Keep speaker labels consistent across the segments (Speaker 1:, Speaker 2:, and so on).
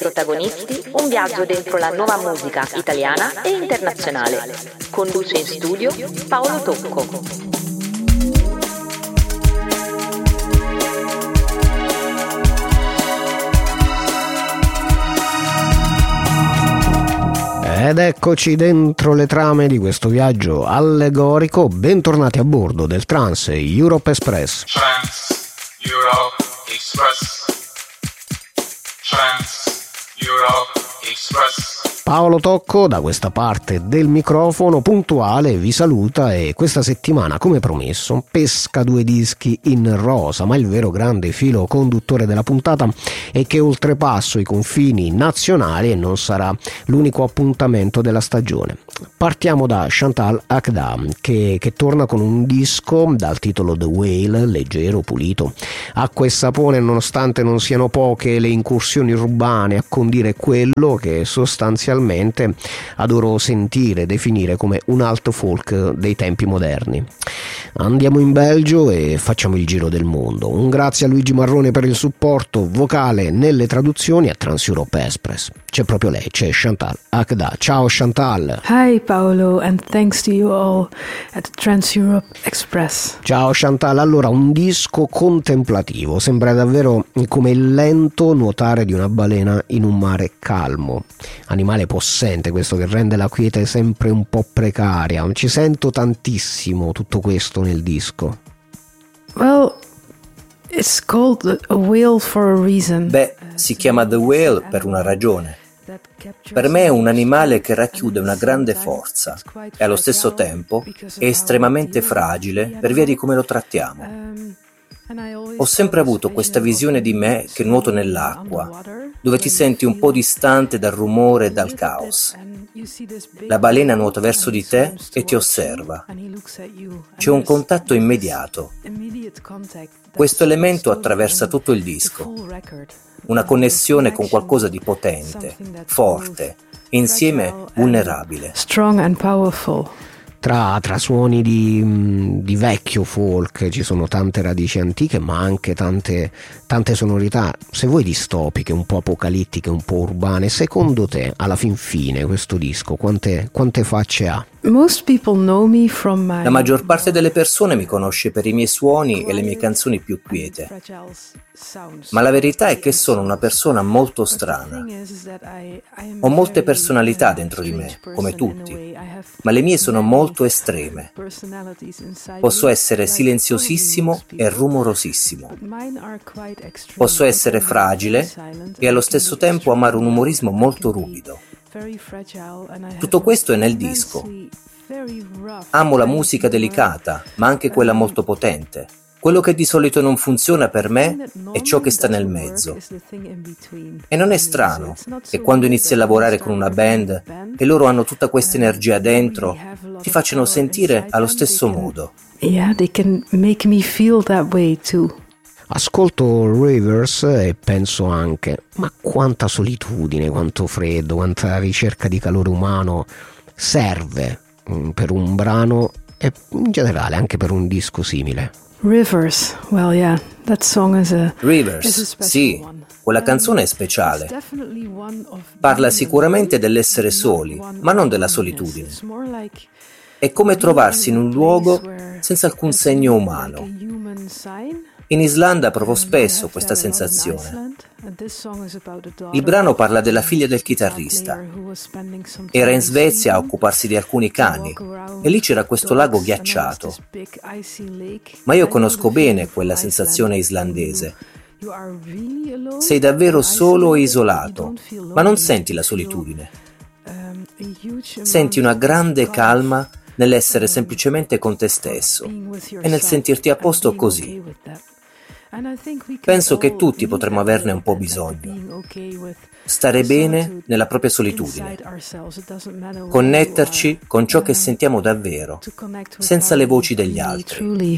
Speaker 1: Protagonisti, un viaggio dentro la nuova musica italiana e internazionale. Conduce in studio Paolo Tocco.
Speaker 2: Ed eccoci dentro le trame di questo viaggio allegorico. Bentornati a bordo del Trans Europe Express.
Speaker 3: Trans Europe Express. Trans Europe Express.
Speaker 2: Paolo Tocco da questa parte del microfono puntuale vi saluta e questa settimana, come promesso, pesca due dischi in rosa, ma il vero grande filo conduttore della puntata è che oltrepasso i confini nazionali e non sarà l'unico appuntamento della stagione. Partiamo da Chantal Akda che torna con un disco dal titolo The Whale, leggero, pulito, acqua e sapone, nonostante non siano poche le incursioni urbane a condire quello che sostanzialmente adoro sentire definire come un alt folk dei tempi moderni. Andiamo in Belgio e facciamo il giro del mondo. Un grazie a Luigi Marrone per il supporto vocale nelle traduzioni a Trans Europe Express. C'è proprio lei, c'è Chantal Akda. Ciao Chantal.
Speaker 4: Hi Paolo, and thanks to you all at Trans Europe Express.
Speaker 2: Ciao Chantal, allora un disco contemplativo, sembra davvero come il lento nuotare di una balena in un mare calmo. Animale possente questo che rende la quiete sempre un po' precaria. Ci sento tantissimo tutto questo nel disco.
Speaker 4: Well, it's called a whale for a reason.
Speaker 5: Beh, si chiama The Whale per una ragione. Per me è un animale che racchiude una grande forza e allo stesso tempo è estremamente fragile per via di come lo trattiamo. Ho sempre avuto questa visione di me che nuoto nell'acqua, dove ti senti un po' distante dal rumore e dal caos. La balena nuota verso di te e ti osserva. C'è un contatto immediato. Questo elemento attraversa tutto il disco. Una connessione con qualcosa di potente, forte, e insieme vulnerabile.
Speaker 4: Strong and powerful.
Speaker 2: Tra suoni di vecchio folk ci sono tante radici antiche, ma anche tante sonorità, se vuoi distopiche, un po' apocalittiche, un po' urbane. Secondo te, alla fin fine, questo disco quante facce ha?
Speaker 4: Most people know me from my...
Speaker 5: La maggior parte delle persone mi conosce per i miei suoni e le mie canzoni più quiete. Ma la verità è che sono una persona molto strana. Ho molte personalità dentro di me, come tutti, ma le mie sono molto estreme. Posso essere silenziosissimo e rumorosissimo. Posso essere fragile e allo stesso tempo amare un umorismo molto ruvido. Tutto questo è nel disco. Amo la musica delicata, ma anche quella molto potente. Quello che di solito non funziona per me è ciò che sta nel mezzo. E non è strano che quando inizi a lavorare con una band e loro hanno tutta questa energia dentro, ti facciano sentire allo stesso modo.
Speaker 4: Yeah, they can make me feel that way too.
Speaker 2: Ascolto Rivers e penso anche, ma quanta solitudine, quanto freddo, quanta ricerca di calore umano serve per un brano e in generale anche per un disco simile.
Speaker 4: Rivers, well yeah, that song is a
Speaker 5: Rivers, sì, quella canzone è speciale. Parla sicuramente dell'essere soli, ma non della solitudine. È come trovarsi in un luogo senza alcun segno umano. In Islanda provo spesso questa sensazione. Il brano parla della figlia del chitarrista. Era in Svezia a occuparsi di alcuni cani e lì c'era questo lago ghiacciato. Ma io conosco bene quella sensazione islandese. Sei davvero solo e isolato, ma non senti la solitudine. Senti una grande calma nell'essere semplicemente con te stesso e nel sentirti a posto così. Penso che tutti potremmo averne un po' bisogno. Stare bene nella propria solitudine. Connetterci con ciò che sentiamo davvero, senza le voci degli altri.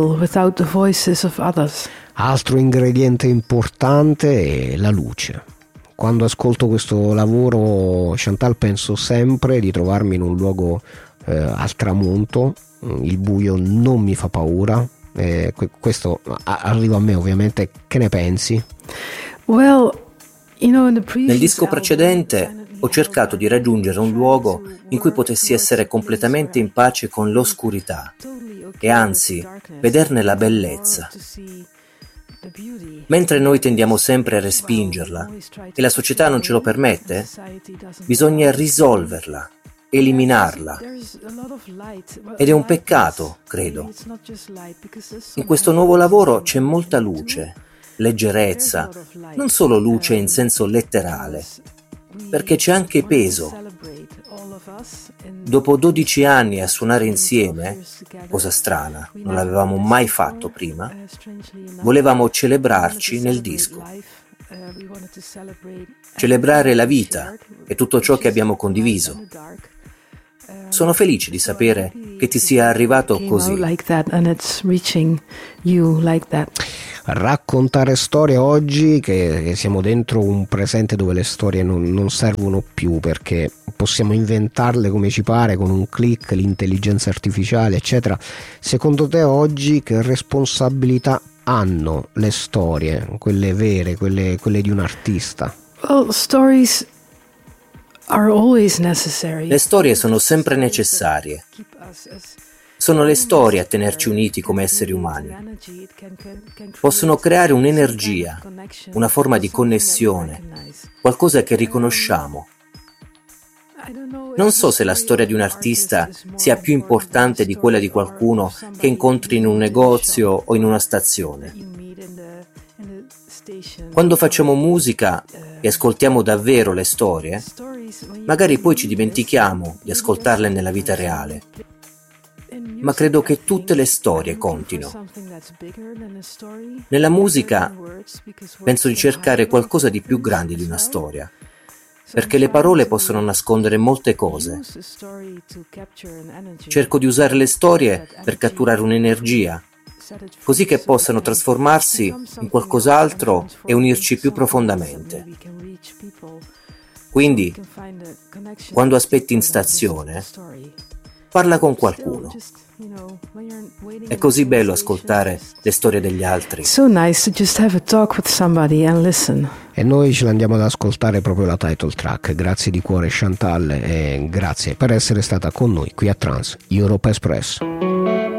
Speaker 2: Altro ingrediente importante è la luce. Quando ascolto questo lavoro, Chantal, penso sempre di trovarmi in un luogo al tramonto. Il buio non mi fa paura. Questo arriva a me, ovviamente. Che ne pensi?
Speaker 4: Well,
Speaker 5: Nel disco precedente ho cercato di raggiungere un luogo in cui potessi essere completamente in pace con l'oscurità e anzi vederne la bellezza. Mentre noi tendiamo sempre a respingerla e la società non ce lo permette, bisogna risolverla, eliminarla. Ed è un peccato, credo. In questo nuovo lavoro c'è molta luce, leggerezza, non solo luce in senso letterale, perché c'è anche peso. Dopo 12 anni a suonare insieme, cosa strana, non l'avevamo mai fatto prima, volevamo celebrarci nel disco. Celebrare la vita e tutto ciò che abbiamo condiviso. Sono felice di sapere che ti sia arrivato così.
Speaker 2: Raccontare storie oggi, che siamo dentro un presente dove le storie non servono più, perché possiamo inventarle come ci pare con un click, l'intelligenza artificiale eccetera. Secondo te oggi che responsabilità hanno le storie, quelle vere, quelle di un artista?
Speaker 4: Well, stories are always necessary.
Speaker 5: Le storie sono sempre necessarie. Sono le storie a tenerci uniti come esseri umani. Possono creare un'energia, una forma di connessione, qualcosa che riconosciamo. Non so se la storia di un artista sia più importante di quella di qualcuno che incontri in un negozio o in una stazione. Quando facciamo musica e ascoltiamo davvero le storie, magari poi ci dimentichiamo di ascoltarle nella vita reale. Ma credo che tutte le storie contino. Nella musica penso di cercare qualcosa di più grande di una storia, perché le parole possono nascondere molte cose. Cerco di usare le storie per catturare un'energia, così che possano trasformarsi in qualcos'altro e unirci più profondamente. Quindi, quando aspetti in stazione, parla con qualcuno. È così bello ascoltare le storie degli altri.
Speaker 4: So nice to just have a talk with somebody and listen.
Speaker 2: E noi ce l'andiamo ad ascoltare proprio la title track. Grazie di cuore Chantal e grazie per essere stata con noi qui a Trans Europe Express.